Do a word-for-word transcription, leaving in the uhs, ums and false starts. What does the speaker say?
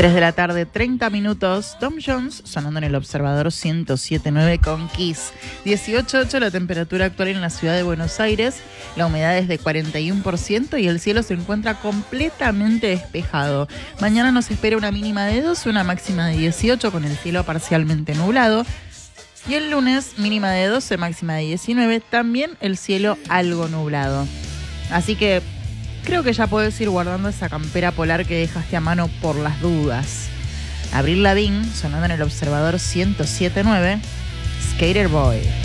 tres de la tarde, treinta minutos. Tom Jones sonando en el Observador ciento siete punto nueve con Kiss. dieciocho punto ocho la temperatura actual en la ciudad de Buenos Aires. La humedad es de cuarenta y uno por ciento y el cielo se encuentra completamente despejado. Mañana nos espera una mínima de dos, una máxima de dieciocho con el cielo parcialmente nublado. Y el lunes mínima de doce, máxima de diecinueve, también el cielo algo nublado. Así que creo que ya podés ir guardando esa campera polar que dejaste a mano por las dudas. Avril Lavigne sonando en el Observador ciento siete punto nueve, Skater Boy.